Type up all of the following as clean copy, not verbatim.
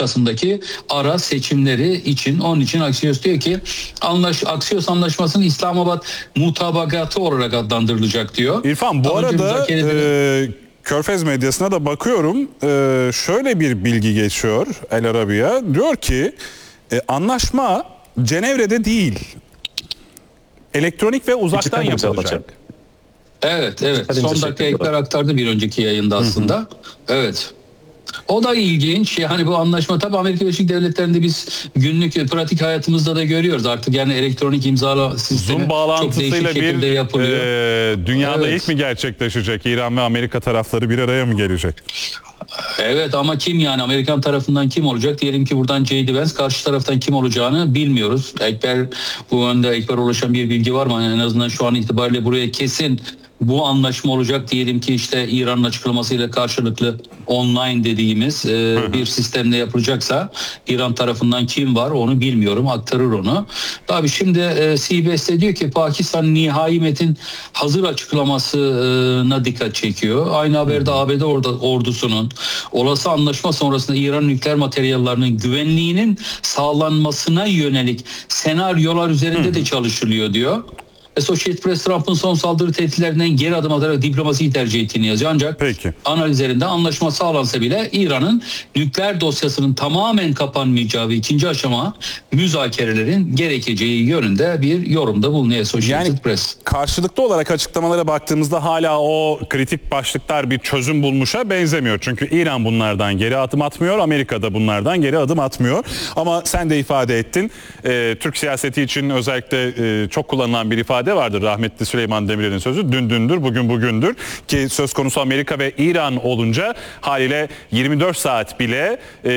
Kasım'daki ara seçimleri için. Onun için Axios diyor ki Axios anlaşmasının İslamabad mutabakatı olarak adlandırılacak diyor. İrfan, bu arada Körfez medyasına da bakıyorum. Şöyle bir bilgi geçiyor El Arabiya. Diyor ki anlaşma Cenevre'de değil, elektronik ve uzaktan yapılacak. Evet. Son dakika Ekber aktardı bir önceki yayında aslında. Evet. O da ilginç. Yani bu anlaşma tabii Amerika Birleşik Devletleri'nde biz günlük pratik hayatımızda da görüyoruz artık. Yani elektronik imzala sistemi Zoom bağlantısıyla çok değişik şekilde yapılıyor. Dünyada ilk mi gerçekleşecek? İran ve Amerika tarafları bir araya mı gelecek? Evet ama kim, yani Amerikan tarafından kim olacak? Diyelim ki buradan J.D. Vance, karşı taraftan kim olacağını bilmiyoruz. Bu yönde Ekber'e ulaşan bir bilgi var mı? Yani en azından şu an itibariyle buraya kesin bu anlaşma olacak. Diyelim ki işte İran'ın açıklamasıyla karşılıklı online dediğimiz bir sistemle yapılacaksa İran tarafından kim var onu bilmiyorum, aktarır onu. Tabii şimdi CBS'de diyor ki Pakistan nihai metin hazır açıklamasına dikkat çekiyor. Aynı haberde ABD ordusunun olası anlaşma sonrasında İran nükleer materyallerinin güvenliğinin sağlanmasına yönelik senaryolar üzerinde de çalışılıyor diyor. Associated Press Trump'ın son saldırı tehditlerinden geri adım atarak diplomasiyi tercih ettiğini yazıyor. Ancak analizlerinde anlaşma sağlansa bile İran'ın nükleer dosyasının tamamen kapanmayacağı ve ikinci aşama müzakerelerin gerekeceği yönünde bir yorumda bulunuyor Associated Press. Karşılıklı olarak açıklamalara baktığımızda hala o kritik başlıklar bir çözüm bulmuşa benzemiyor. Çünkü İran bunlardan geri adım atmıyor, Amerika da bunlardan geri adım atmıyor. Ama sen de ifade ettin, Türk siyaseti için özellikle çok kullanılan bir ifade vardır. Rahmetli Süleyman Demirel'in sözü, dün dündür, bugün bugündür, ki söz konusu Amerika ve İran olunca haliyle 24 saat bile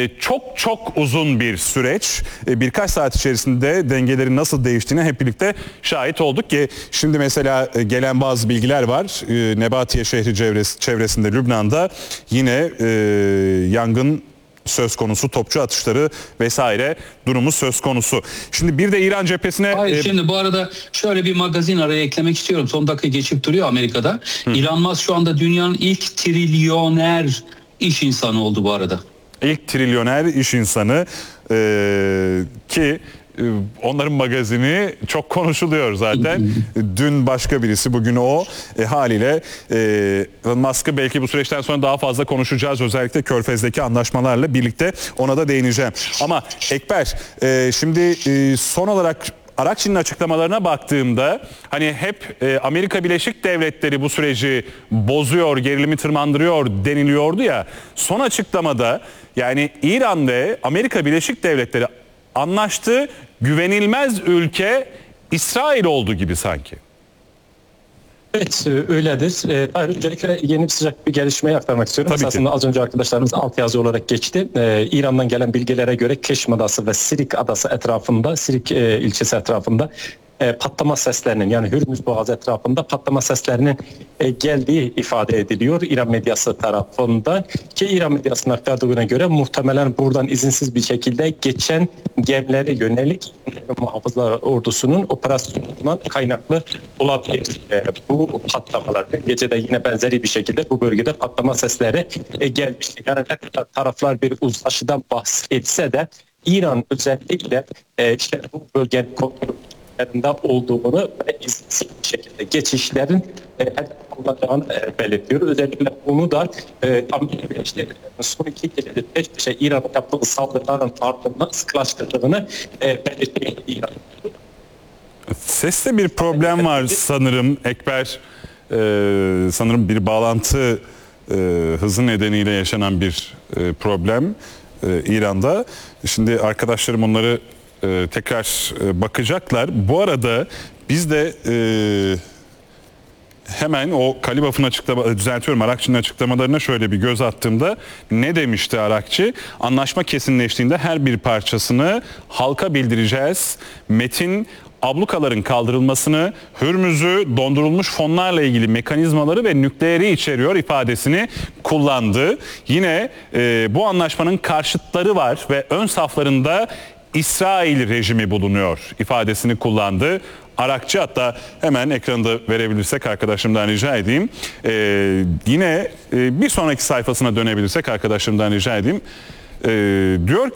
çok uzun bir süreç. Birkaç saat içerisinde dengelerin nasıl değiştiğine hep birlikte şahit olduk ki şimdi mesela gelen bazı bilgiler var. Nebatiye şehri çevresinde Lübnan'da yine yangın söz konusu, topçu atışları vesaire durumu söz konusu. Şimdi bir de İran cephesine... Şimdi bu arada şöyle bir magazin araya eklemek istiyorum. Son dakika geçip duruyor Amerika'da. Elon Musk şu anda dünyanın ilk trilyoner iş insanı oldu bu arada. İlk trilyoner iş insanı ki onların magazini çok konuşuluyor zaten. Dün başka birisi, bugün o. Haliyle Elon Musk'ı belki bu süreçten sonra daha fazla konuşacağız. Özellikle Körfez'deki anlaşmalarla birlikte ona da değineceğim. Ama Ekber, şimdi son olarak Arakçı'nın açıklamalarına baktığımda hani hep Amerika Birleşik Devletleri bu süreci bozuyor, gerilimi tırmandırıyor deniliyordu ya. Son açıklamada yani İran ve Amerika Birleşik Devletleri anlaştı, güvenilmez ülke İsrail oldu gibi sanki. Evet, öyledir. Öncelikle yeni sıcak bir gelişmeyi aktarmak istiyorum. Aslında az önce arkadaşlarımız altyazı olarak geçti. İran'dan gelen bilgilere göre Keşm Adası ve Sirik Adası etrafında, Sirik ilçesi etrafında patlama seslerinin, yani Hürmüz Boğazı etrafında patlama seslerinin geldiği ifade ediliyor İran medyası tarafından, ki İran medyasının aktardığına göre muhtemelen buradan izinsiz bir şekilde geçen gemilere yönelik muhafızlar ordusunun operasyonundan kaynaklı olabilir. Bu patlamalar gecede yine benzeri bir şekilde bu bölgede patlama sesleri gelmişti. Yani taraflar bir uzlaşıdan bahsetse de İran özellikle işte bu bölgenin olduğunu ve izinsiz bir şekilde geçişlerin kullanacağını belirtiyor. Özellikle bunu da Amerika Birleşik Devletleri'nin son 2 gecede peş peşe İran'a yaptığı saldırıların ardından sıklaştırdığını belirtiyor İran. Seste bir problem var sanırım Ekber. Sanırım bir bağlantı hızı nedeniyle yaşanan bir problem İran'da. Şimdi arkadaşlarım onları tekrar bakacaklar. Bu arada biz de hemen o Kalibaf'ın Arakçı'nın açıklamalarına şöyle bir göz attığımda ne demişti Arakçı? Anlaşma kesinleştiğinde her bir parçasını halka bildireceğiz. Metin ablukaların kaldırılmasını, Hürmüz'ü dondurulmuş fonlarla ilgili mekanizmaları ve nükleeri içeriyor ifadesini kullandı. Yine bu anlaşmanın karşıtları var ve ön saflarında İsrail rejimi bulunuyor ifadesini kullandı Arakçı. Hatta hemen ekranda verebilirsek arkadaşımdan rica edeyim. Yine bir sonraki sayfasına dönebilirsek arkadaşımdan rica edeyim. Diyor